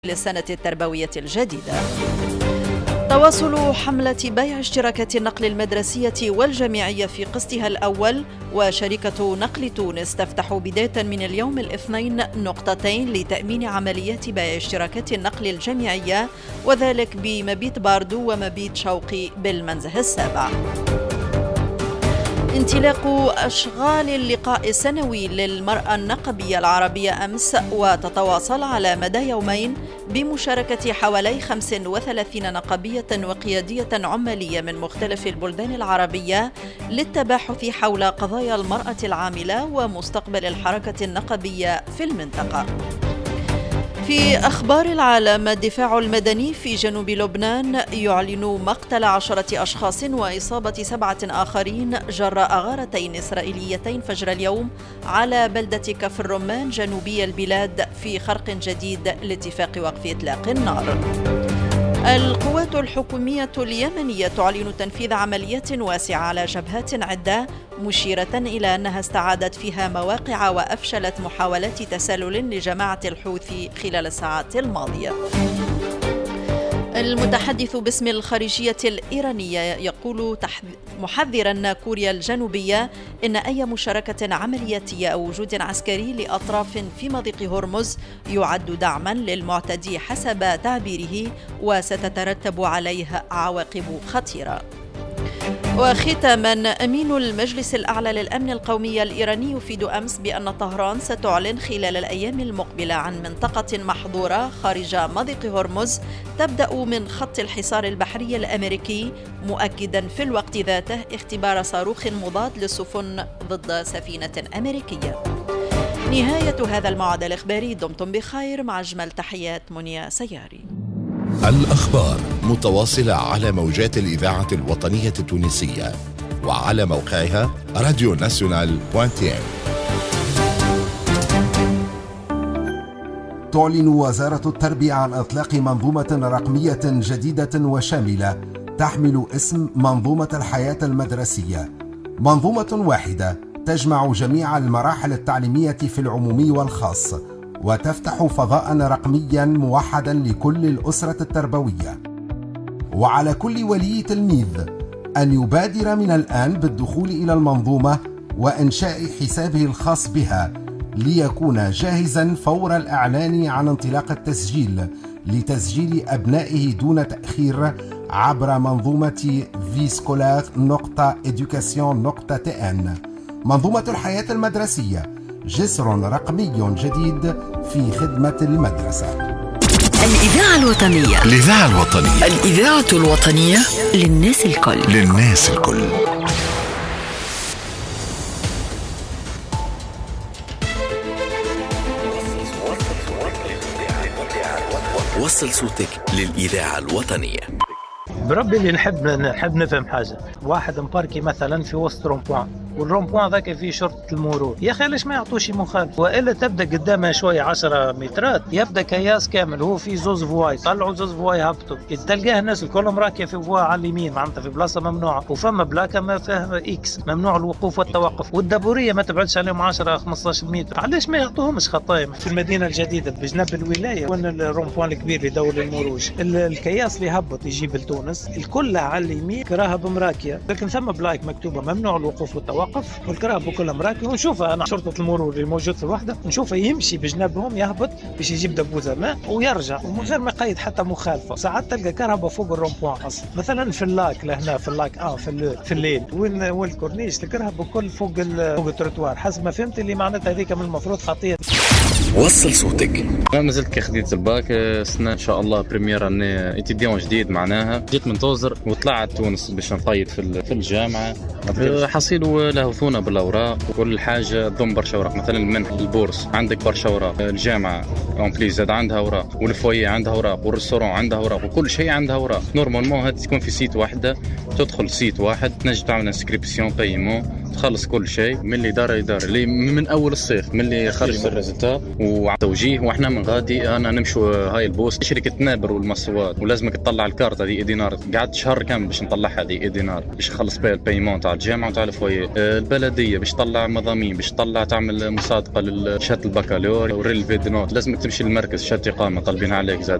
للسنة التربوية الجديدة. تواصل حملة بيع اشتراكات النقل المدرسية والجامعية في قسطها الأول، وشركة نقل تونس تفتح بداية من اليوم الاثنين نقطتين لتأمين عمليات بيع اشتراكات النقل الجامعية، وذلك بمبيت باردو ومبيت شوقي بالمنزه السابع. انطلاق أشغال اللقاء السنوي للمرأة النقبية العربية أمس، وتتواصل على مدى يومين بمشاركة حوالي 35 نقبية وقيادية عمالية من مختلف البلدان العربية للتباحث حول قضايا المرأة العاملة ومستقبل الحركة النقبية في المنطقة. في أخبار العالم، الدفاع المدني في جنوب لبنان يعلن مقتل 10 أشخاص وإصابة 7 آخرين جراء غارتين إسرائيليتين فجر اليوم على بلدة كفر الرمان جنوبي البلاد في خرق جديد لاتفاق وقف إطلاق النار. القوات الحكومية اليمنية تعلن تنفيذ عمليات واسعة على جبهات عدة، مشيرة إلى أنها استعادت فيها مواقع وأفشلت محاولات تسلل لجماعة الحوثي خلال الساعات الماضية. المتحدث باسم الخارجية الإيرانية يقول محذرا كوريا الجنوبية إن أي مشاركة عملياتية أو وجود عسكري لأطراف في مضيق هرمز يعد دعما للمعتدي حسب تعبيره، وستترتب عليه عواقب خطيرة. وختاما، أمين المجلس الأعلى للأمن القومي الإيراني يفيد أمس بأن طهران ستعلن خلال الأيام المقبلة عن منطقة محظورة خارج مضيق هرمز تبدأ من خط الحصار البحري الأمريكي، مؤكدا في الوقت ذاته اختبار صاروخ مضاد للسفن ضد سفينة أمريكية. نهاية هذا الموعد الإخباري، دمتم بخير، مع أجمل تحيات منيا سياري. الأخبار متواصلة على موجات الإذاعة الوطنية التونسية وعلى موقعها radionational.tn. تعلن وزارة التربية عن إطلاق منظومة رقمية جديدة وشاملة تحمل اسم منظومة الحياة المدرسية، منظومة واحدة تجمع جميع المراحل التعليمية في العمومي والخاص، وتفتح فضاء رقميا موحدا لكل الأسرة التربوية. وعلى كل ولي تلميذ أن يبادر من الآن بالدخول إلى المنظومة وإنشاء حسابه الخاص بها ليكون جاهزا فور الإعلان عن انطلاق التسجيل لتسجيل أبنائه دون تأخير عبر منظومة viscolar.education.tn. منظومة الحياة المدرسية، جسر رقمي جديد في خدمة المدرسة. الإذاعة الوطنية. الإذاعة الوطنية. الإذاعة الوطنية للناس الكل. للناس الكل. وصل صوتك للإذاعة الوطنية. بربي اللي نحب نفهم حاجة. واحد مباركي مثلا في وسط رومبوان، والرومبوان ذاك فيه شرطة المرور، يا أخي ليش ما يعطوش مخالف؟ وإلا تبدأ قدامها شوية 10 مترات يبدأ كياس كامل، هو في زوز فواي، طلعوا زوز فواي هبطوا، تلقاه الناس الكل راكية في فواي على اليمين معناتها في بلاصة ممنوعة، وفما بلاكة ما فيها إكس ممنوع الوقوف والتوقف، والدبورية ما تبعدش عليهم 10-15 متر. علاش ما يعطوهمش خطايم؟ في المدينة الجديدة بجنب الولاية وين الرومبوان الكبير اللي يدور المروج، الكياس اللي هبط يجيب لتونس الكل على اليمين كراها بمراكية، لكن ثم بلاك مكتوبة ممنوع الوقوف والتوقف، والكراب كلها مراكي. ونشوفها انا شرطه المرور اللي موجود في الوحده، نشوفه يمشي بجنبهم يهبط باش يجيب دبوزه ماء ويرجع ومن غير ما يقيد حتى مخالفه. ساعات تلقى كهرباء فوق الرومبوان اصلا، مثلا في اللاك لهنا في اللاك في الليل والكورنيش الكهرباء كل فوق التروتوار، حسب ما فهمت اللي معناتها هذيك من المفروض خطيه. وصل صوتك. انا نزلت كي خديت الباك سنة ان شاء الله بريمير اني اتيديون جديد، معناها جيت من توزر وطلعت تونس باش نقيد في الجامعه. حصيلوا لهفونا بالاوراق وكل حاجه ضم برشا اوراق، مثلا المنح البورس عندك برشا اوراق، الجامعه اون بليز زاد عندها اوراق، والفويه عندها اوراق، والريستورون عندها اوراق، وكل شيء عندها اوراق. نورمالمون هذه تكون في سيت واحده، تدخل سيت واحد تنجم تعمل انسكريبسيون بايمون تخلص كل شيء من اللي دار اللي من اول الصيف، من اللي خرج بالريزلتا وتوجيه. واحنا من غادي انا نمشوا هاي البوست شركه نابر والمصوات، ولازمك تطلع الكارت هذه دينار. قعدت شهر كامل باش نطلعها هذه دينار باش نخلص بها البيمون تاع الجامعه وتاع الفويه. البلديه باش تطلع مضامين، باش تطلع تعمل مصادقه لشهاده البكالوريا وريلفي دي نوت. لازمك تمشي للمركز شهاده اقامه طالبين عليك زاد.